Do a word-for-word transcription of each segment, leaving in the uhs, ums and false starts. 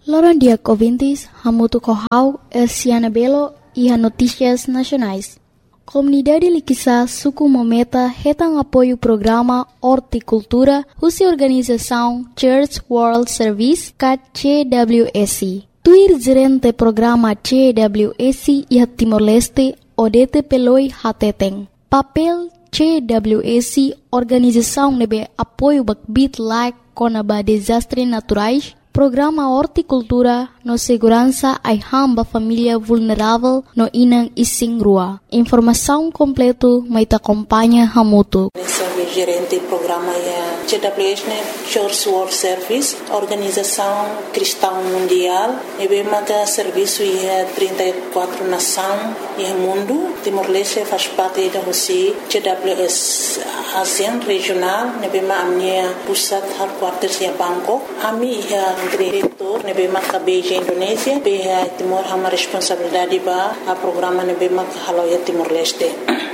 Loran dia ouvintes, hamutu kohau é Siana Belo e a Notícias Nacionais. Comunidade Liquiçá suku mometa retang apoio programa Horticultura husi organização Church World Service kat C W S. Tuir gerente programa C W S e Timor-Leste Odete Peloi Hateteng. Papel C W S organização nebe apoio bakbit like konaba desastre naturais. Programa Horticultura no segurança ai hamba família vulnerável no inang ising rua. Informação completo mai ta acompanha hamutu. Gerente do programa é C W S, Church World Service, Organização Cristã Mundial. E bem maga serviço é trinta e quatro nações e mundo. Timor-Leste faz parte da Rússia. C W S ASEAN regional. E bem maga minha pusat headquarters é Bangkok. Ami é diretor. E bem maga Beijing Indonésia. Bem Timor hama responsabilidade ba a programa e bem maga halau é Timor-Leste.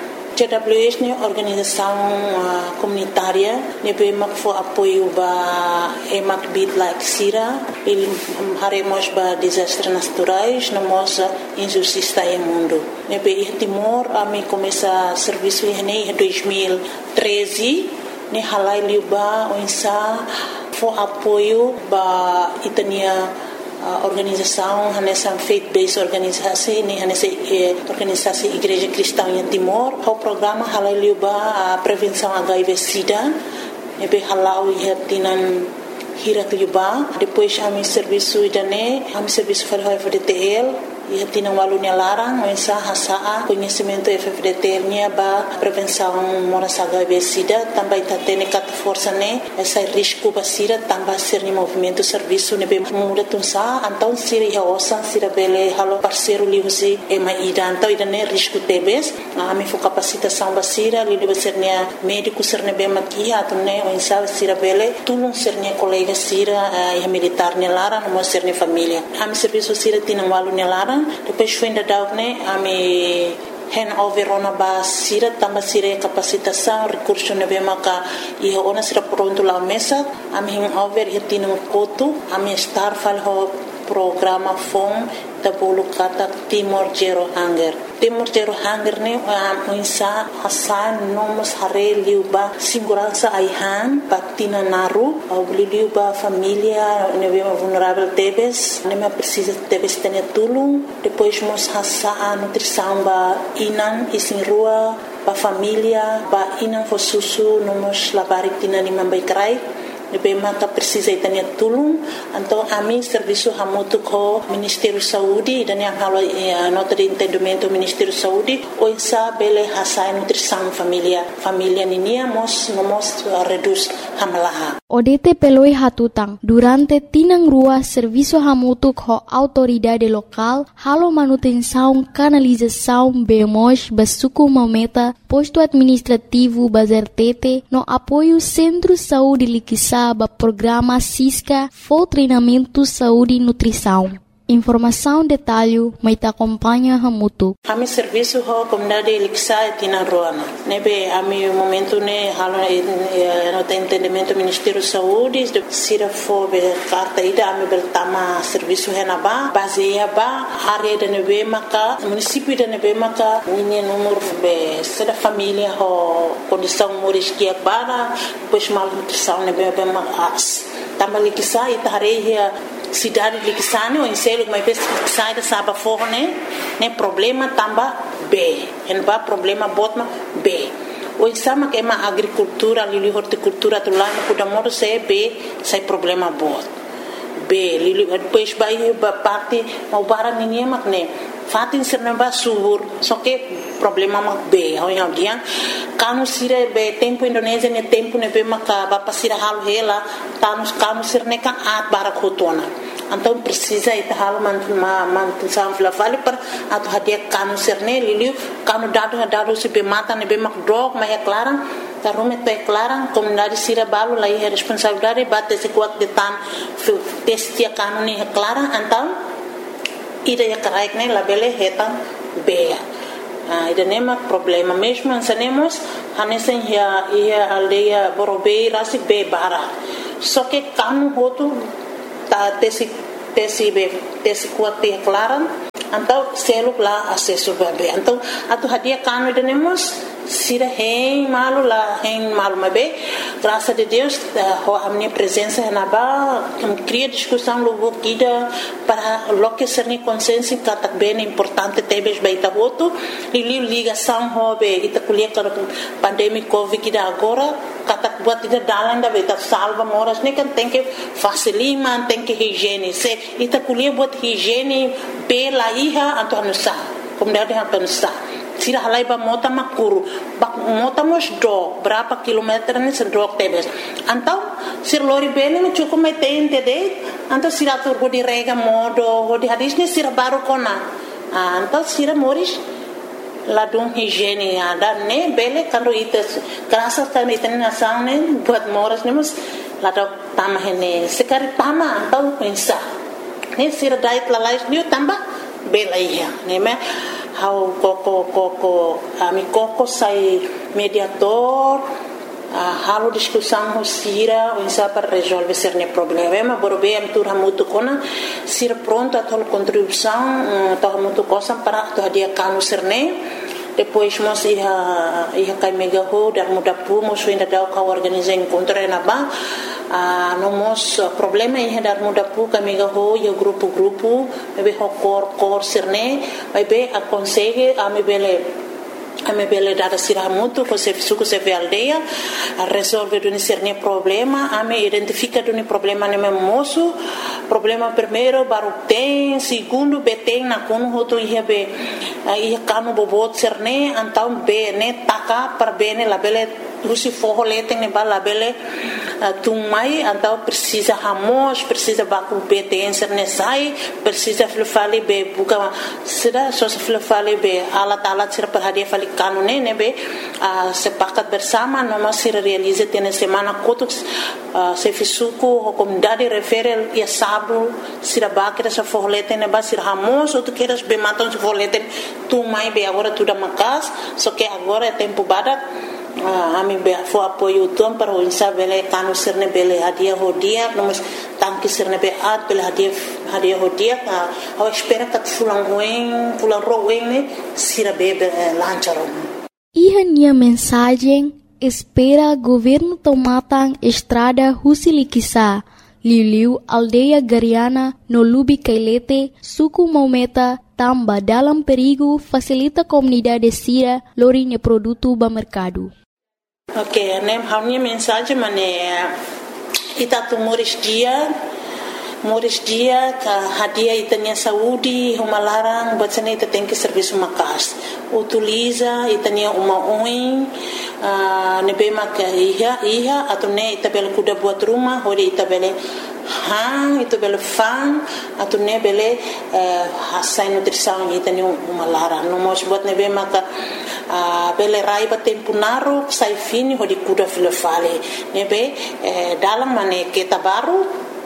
C W S é organização uh, comunitária, nebe mak fo apoio ba emak bit like sira, ele haremos ba desastres naturais, no moça injustiça em mundo. Nebe Timor a me começa serviço em dois mil e treze, ne halai liba onsa fo apoio ba itania Uh, organização, nessa faith-based organização, nessa eh, organização Igreja Cristã em Timor, o programa halaliuba a prevenção H I V/SIDA, nebe halau ia tinan hirat liuba, depois a mi serviço idane, a mi serviço para F D T L, ia tinan walunya larang, mensa hasaa conhecimento F D T L nya ba prevenção moras H I V/SIDA, também tá tendo cat força né, essa risco basira também ser ni movimento serviço nebe muda tunsa, então sira ia osan sira bele halo parceiro liusi e mai ida, então ida né risco tebes, a mi fo capacitação basira li deve ser nia médico ser nebe makia atune o insa sira bele tulung ser nia colega sira ia militar nia lara no ser nia família, a mi serviço sira tinan walu nia lara. Depois foi ainda dar né a me hand over ona ba sira tamba sira capacitação recurso nebe maka e ona sira pronto lá mesa a me hand over e tino koto a me estar falho programa fom da bolo kata Timor Zero Hunger. Timor Zero Hunger ne a insa asan nomos hare liuba segurança aihan patina naru au liuba família nebe vulnerável tebes ne precisa tebes tene tulung depois mos hasa a nutrição ba inan isin rua ba família ba inan fo susu nomos labari tina ni mambai krai nebe maka precisa itania tulung então a mim serviço hamutu ko Ministério Saúde dan yang halo nota de entendimento Ministério Saúde o insa bele hasa nutrição família família ninia mos nomos reduz hamalaha Odete peloi hatutang durante tinang rua serviço hamutu ko autoridade local halo manutenção canalização bemos basuku mometa posto administrativo bazertete no apoio Centro Saúde Liquiçá ba programa Cisca for treinamento saúde e nutrição. Informação detalhe mai ta acompanha hamutu. Ami serviço ho comunidade Liquiçá tina roana. Nebe ami momento ne halo no entendimento Ministério Saúde de sira fo be carta ida ami bertama serviço henaba baseia ba área de nebe maka município de nebe maka ini número be sida família ho condição moris que para pois mal nutrição nebe be mas tama Liquiçá itareia cidade de Liquiçá o enselo mas sai da saba forne né problema tamba B en ba problema botma B o exama que é uma agricultura ali horticultura do lá no Kudamoro se B sai problema bot B li depois vai ba parte o bara ninguém mas né fatin serna ba subur só que problema mak B ao yang dia kanu sira be tempo Indonésia ne tempo ne be maka ba pasira hal hela tanus kanu sirne ka at bara khotona então precisa ita hal man ma man sam fla vale per atu hadia kanu sirne liliu kanu dado dado se be mata ne be mak drog ma é clara ta rume te clara comunidade sira balu lá é responsabilidade bate se kuat de tan testia kanu ne clara então ida ya karaik ne labele hetan B Ah, ida nema problema mesmo ansanemos hanesen ya ia aldeia Borobei rasi be bara só que kanu hotu ta tesi tesi be tesi kuat te klaran então selo lá acesso bebê então atu hadia kanu denemos sira hein malu lá hein malu mabe graças a Deus ho a minha presença na ba cria discussão logo kida para lo que ser ni consciência kata bem importante tebes baita voto e ligação ho be ita kulia kar pandemia covid kida agora kata buat ida dalan da beta salva moras ne kan tem que facilima tem que higiene se ita kulia buat higiene be la iha anto anusa como deve anusa sira halai ba mota makuru ba mota mos do berapa kilometer ni sedok tebes antau sir lori bene me cukup me tente de antau sira tur go di rega modo go di hadis ni sira baru kona antau sira moris ladung higiene ada ne bele kando ites kerasa kan iten nasang ne buat moras ne mus ladok tamah ne sekari tama antau pensa ne sira dait lalais ni tambah bela iya ne me how koko koko ami koko sai mediator uh, halo discussão ho sira o insa para resolver cerne problema borbe am tur hamutu kona sira pronto a tol contribuição to hamutu cosa para to dia kanu cerne depois mos ia ia kai mega ho dar muda pu mos ainda dau ka organizar encontro na ba a no mos problema ia dar muda pu ka mega ho yo grupo grupo be ho cor cor cerne vai be a consegue a me bele a me bele dada sira muito ko se suco se ve aldeia a resolve do cerne problema a me identifica do problema ne moço problema primeiro baru tem segundo beteng na kono hoto ia be ia kanu bobot cerne antau be ne taka per bene la bele Rusi forro leteng ne bala bele tumai antau precisa hamos precisa baku beten cerne sai precisa flufali be buka sida so flufali be alat alat sir per hadia fali kanu ne ne be sepakat bersama noma sir realize tene semana kotuk se fisuku comunidade referel ia sabu sira bakira sa forro leteng ne ba sir hamos ou tu queres be maton se forro leteng tumai be agora tudo makas só que agora é tempo badak Ah, ami be fo apoio tom para o insa bele kanu serne bele hadia hodia nomos tanki serne be at bele hadia hadia hodia ka ao espera kat fulang wen fulang rowen ne sira bebe lancharon. Iha nia mensagem espera governo tomatang estrada Husilikisa Liu aldeia Gariana no Lubi Kailete suku Maumeta tamba dalam perigo facilita comunidade sira lorinya produto ba mercado. Ok, nem a minha mensagem mané ita tu moris dia moris dia ka hadia itanya saúde uma larang buat sana ita tem que serviço makas utiliza itanya uma oin nebe mak iha iha atau ne ita bel kuda buat rumah hori ita bele hang itu bele fang atau ne bele hasai nutrição itanya uma larang no mos buat nebe mak bele rai ba tempo naru sai fini hodi kuda filofale nebe dalam mane kita baru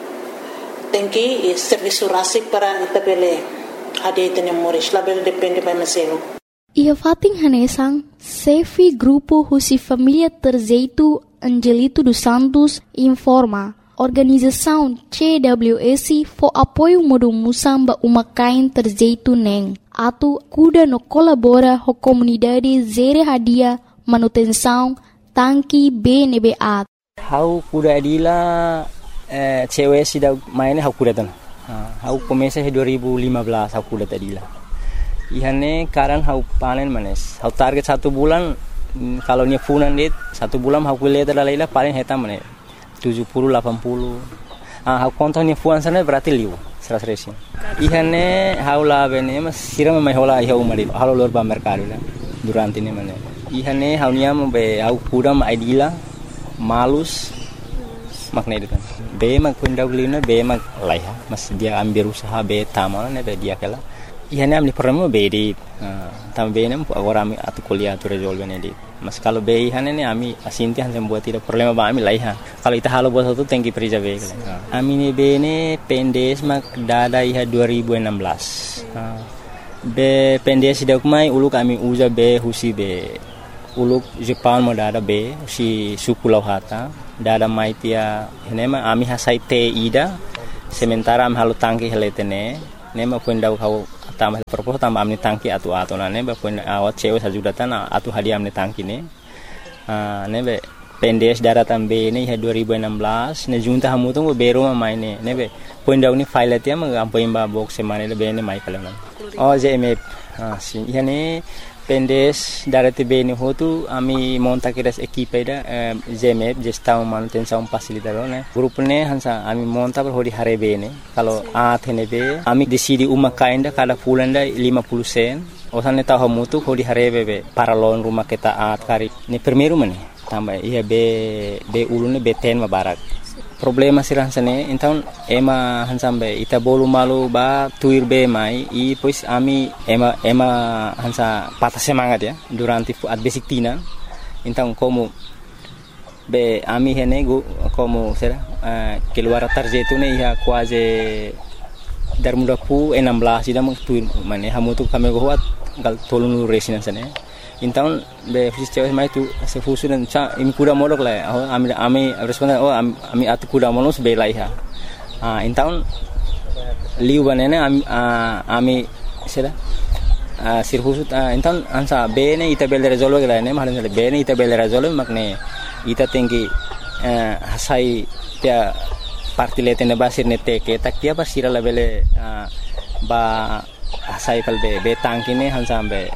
tem que serviço rasi para itabele ade tene moris label depende by maselo. Ia fating hanesang Sefi grupo Husi Família Terzeito Angelito dos Santos informa organização C W S for apoio modo musamba uma kain terzeito neng atu kuda no colabora ho comunidade zere hadia manutenção tanki B N B A. Hau kuda adila Eh, cewek sudah mainnya aku datang. Aku komesa dua ribu lima belas aku datang adila. Ihane karan aku panen manes. Aku target satu bulan kalau nya funan dit satu bulan aku lihat adalah paling hetam manes tujuh puluh delapan puluh. Ah aku kontonnya fuan sana berarti liu seratus resi. Ihane aku lah bene mas siram mai hola iha umari. Halo lor ba mercado lah durante ini manes. Ihane aku nya be aku kudam adila malus makna itu kan be mak kundau lina be mak laiha mas dia ambil usaha be tamal ne be dia kala ihane amli problema be di tam be ne agora ami atu kuliah tu resolve ne di mas kalau be ihane ne ami asinti han sem buat tidak problema ba ami laiha kalau ita halo buat satu tengki perija be kala ami ne be ne pendes mak dada iha dua ribu enam belas be pendes dak mai ulu kami uja be husi be uluk Jepang mo dada be si suku lauhata dada mai tia henema ami hasai te ida sementara am halu tangki heletene ne ma puendau kau tambah propos tambah amni tangki atu atu na ne ba puen awat cewe sajudatan atu hadiah amni tangki ne ah ne be pendes daratan be ne ha dua ribu enam belas ne junta hamu tu bero ma mai ne ne be puendau ni file tia ma ampoin ba box semane le be ne mai pala oh J M F ah si yani pendes darati be ni hotu ami monta kiras equipe da J M F gestão manutenção facilitador ne grupo ne hansa ami monta per hodi hare be ne kalau a thene be ami decidi uma kainda kada pulanda lima puluh sen osan ne tahu mutu hodi hare be para lon rumah kita at kari ni primeiro mane tambah iya be be ulune be ten ma barak problema sirah sene então ema hansambe ita bolu malu ba tuir be mai i pois ami ema ema hansa patah semangat ya durante at basic tina então como be ami hene go como será uh, keluar tarjetu ne ia quase dar muda pu enam belas ida meng tuir mane hamu tu kami go hat gal tolunu resina sene então be fusis cewek mai tu se fusu dan cha imi kuda modok la oh ami ami responden oh ami atu kuda monos be la iha ah então liu banene ami ami sera ah sir fusu então ansa be ne ita bel resolve la ne mahan be ne ita bel resolve makne ita tinggi hasai dia parti letene basir ne teke tak dia basira la bele ba hasai kal be be tangkine hansa be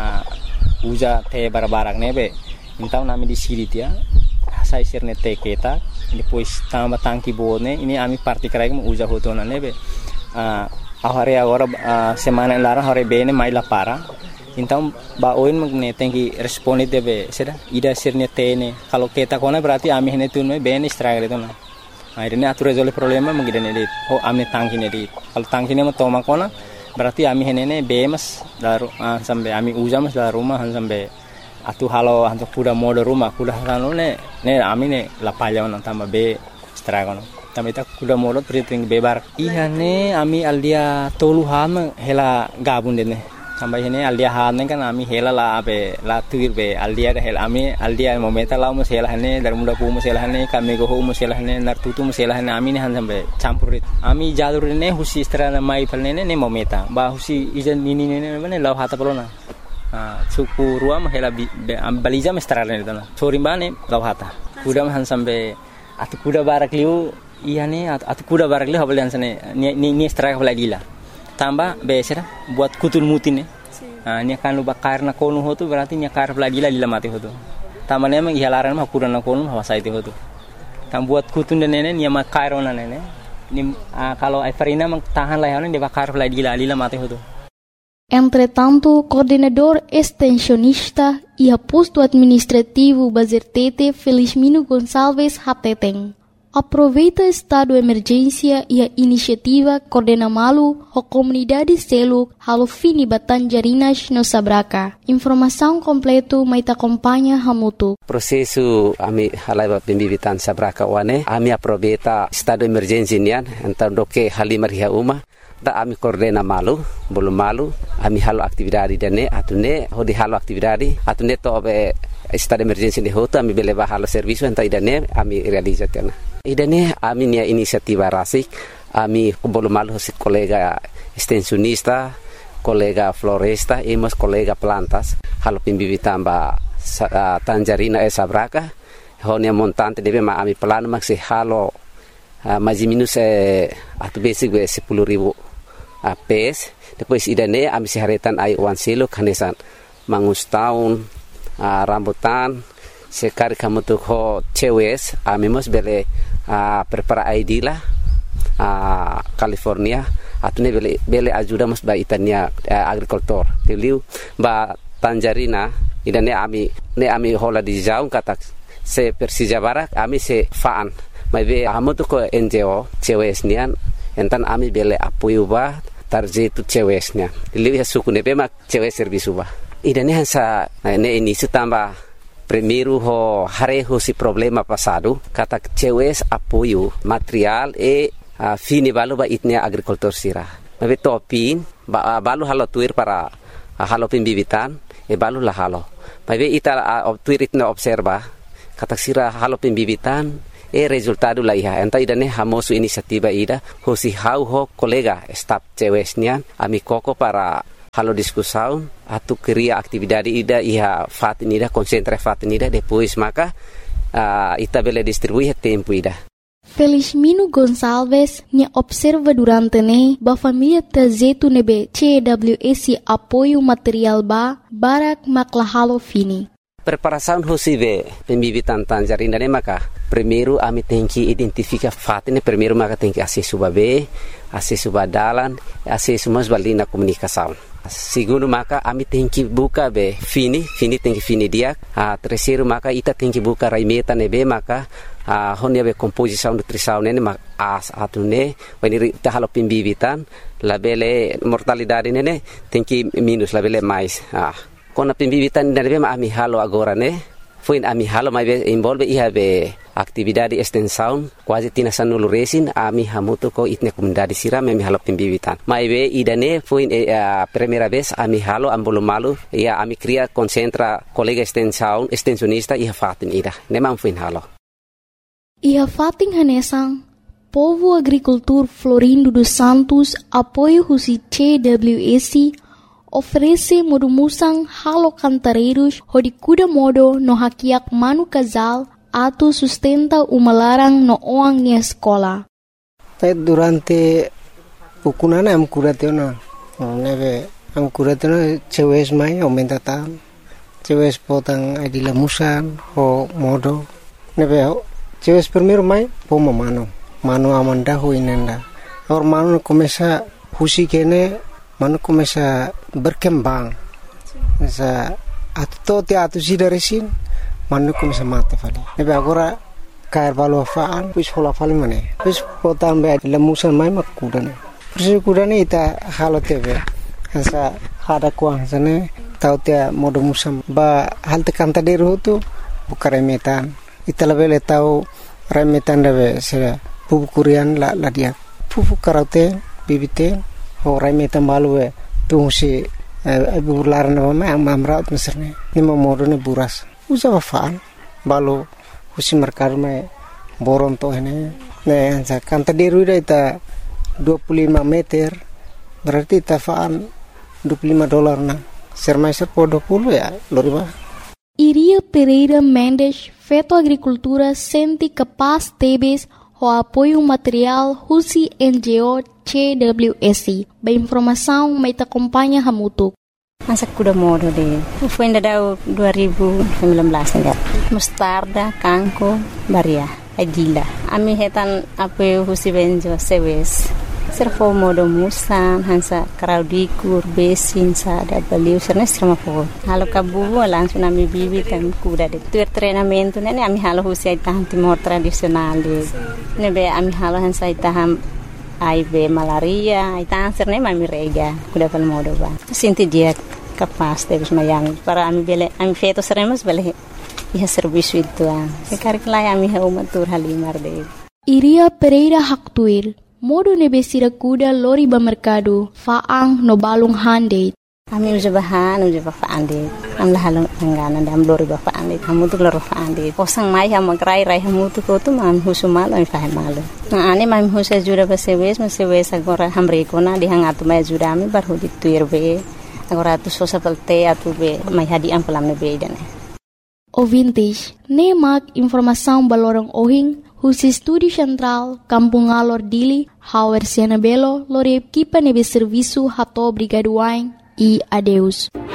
uja te barbarak nebe então nami di siri dia sai sirne te keta depois tamba tangki bone ini ami parti karai mo uja hotona nebe ah ahare agora semana lara hore bene mai la para então ba oin magne tengi responde debe seda ida sirne tene kalau keta kona berarti ami hene tunme bene stragre tona akhirnya atu resolve problema mengidane dit oh amne tangki ne dit kalau tangki ne mo toma kona berarti ami henene bemas daru uh, sampai ami uja mas daru rumah sampai atu halo hantu kuda mode rumah kuda halo ne ne ami ne la palya on tamba be stragono tamba ita kuda mode priting bebar iya ne ami aldia tolu ham hela gabun dene sampai hene aldia han kan ami hela la abe la tuir be aldia hel ami aldia momenta la mo hela hene dar muda pu mo hela hene kami go mo hela hene nar tutu mo hela hene ami ne han sampai campurit ami jalur ne husi strana mai palne ne momenta ba husi ijan nini ne ne law hata pelona ah suku ruam hela am baliza mestrana ne tana sorimbane law hata kuda han sampai atu kuda barak liu iya ne atu kuda barak liu habal sane ni ni straka baladila tambah besera buat kutul mutin ne ah ni kan lu bakar na konu hotu berarti ni kar baladila lila mati hotu tambah ne mang ihalaran ma kuda na konu hawasa itu hotu tam buat kutun dan nene ni ma kairona nene ni kalau Everina mang tahan lah dia bakar baladila lila mati hotu. Entretanto, coordenador extensionista e aposto administrativo Bazertete Felizmino Gonçalves Hateteng aproveita estado de emergência e a iniciativa Coordena Malu a comunidade selo halo fini Batanjarinas no Sabraca. Informação completo mai te acompanha Hamutu. Prosesu ami halai pembibitan Sabraca wane ami aproveita estado de emergência nian então doke halimar hia uma da ami Coordena Malu belum malu ami halo aktividade dane atune hodi halo aktividade atune to be estado de emergência de hoto ami beleva halo serviço então idane ami realizatena idane ami nia inisiativa rasik ami belum malu si kolega extensionista kolega floresta e mas kolega plantas halo pembibitan ba uh, Tanjarina e Sabraca honia montante debe ma ami plano maksi halo uh, mais minus eh, atu basic be sepuluh ribu uh, pes depois idane ami siharetan ai wan silo kanesan mangus tahun uh, rambutan sekali kamu tuh ho cewes ami mos bele uh, prepara I D lah uh, California atune bele bele ajuda mos ba itania uh, agricultor teliu ba Tanjarina idane ami ne ami hola di jaung kata se Persija Barak ami se faan mai be amu tuh ko N G O cewes nian entan ami bele apoio ba tarjetu cewesnya teliu ya suku ne be mak cewes servisu ba idane hansa ne ini setambah primeiro ho hareho si problema passado kata cewes apoio material e uh, fini balu ba itnia agricultor sira mabe topin ba uh, balu halo tuir para uh, halo pembibitan e balu la halo mabe ita uh, tuir itna observa kata sira halo pembibitan E resultado la iha. Enta ida ne hamosu inisiativa ida. Hosi hau ho kolega staf cewesnian. Ami koko para halo discussão. Atu cria atividade ida iha fatin ida. Concentra fatin ida. Depois maka uh, ita bele distribuir tempo ida. Felizmino Gonçalves ne observa durante ne ba família trazetu nebe C W S apoio material ba barak maklahalo fini. Preparação hosive pembibitan tanjarina ne maka primeiro ami tem que identificar fato ne primeiro maka tem que acesso babe acesso badalan acesso mas balina comunicação. Segundo maka ami tem que buka be fini fini tem que fini dia. A terceiro maka ita tem que buka raimeta nebe maka a honia be composição nutrição ne mak as atune when ita halo pembibitan labele mortalidade ne tem que minus labele mais. Ah Kona pembibitan dan be ami halo agora ne foi ami halo mai be involve iha be atividade extensão quase tina sanulu resin ami hamuto ko itne comunidade sira me halo pembibitan mai be idane foi a primeira vez ami halo ambolo malu ia ami cria concentra colega extensão extensionista iha fatin ida ne mam foi halo iha fatin hanesang Povo Agricultor Florindo dos Santos apoio husi C W S oferece modumusang halo cantareiros hodi kuda modo no hakiak manu casal atu sustenta umalarang no oang ni escola. Durante ukunana am kuratena neve am kuratena cewes mai aumenta tan cewes potang adila musan ho modo neve cewes primero mai pomo mano mano amanda ho inenda or mano começa husi kene mano começa berkembang sa atto te atu sidaresin mano começa mate fali nebe agora cair valo faan pis hola fali mane pis potam be lemusan mai makudane pis kudane ita halo tebe sa hada kuang sane tau te modo musam ba hal te kanta deru tu bukare metan ita lebele tau remetan debe se pupu kurian la la dia pupu karate bibite Horai metan balu e tu si ibu laran nama ang mamraut meserne ni momodo ne buras usa wafaan balu husi merkar me boron to hene ne ansa kanta deru ida ita dua puluh lima meter berarti ita faan dua puluh lima dolar na sermaiser po dua puluh ya loriba. Iria Pereira Mendes Feto Agricultura senti capaz tebes o apoio material husi N G O C W S. Ba informação may takumpanya hamutuk. Masa kuda modo de. Foi ainda dua ribu sembilan belas enggak. Mustarda, kangko, baria, adila. Ami hetan apoio husi benjo sewes. Servo modo musan hansa kraudikur besin sada baliu serna strama po. Halo kabu langsung ami bibi tam kuda de. Tuer treinamento nene ami halo husi itaham timor tradisional de. Nebe ami halo hansa itaham I B malaria, itaham serna ami rega kuda pal modo ba. Sinti dia capaz de mayang para ami bele ami feto seremos bele iha serviço itu ah. Sekarang lai ami ha umatur halimar de. Iria Pereira Haktuir modo nebesira kuda lori ba mercado faang no balung hande. Ami uja bahan uja ba faande. Am lahalong anggana dam lori ba faande. Kamu tu loro faande. Kosang mai ha magrai rai hamu tu ko tu mam husumal am fahe malu. Na ani mam husa jura ba sewes ma sewes agora hamre ko na dihangatu mai jura ami bar hudi tuir be. Agora tu sosa pelte atu be mai hadi am pelam ne be dane. Ouvintes, nemak informação balorong ohing Husi Studi Central, Kampung Alor Dili, Hauer Siana Belo, Lore Equipa Nebe Serviço Hato Brigaduain e adeus.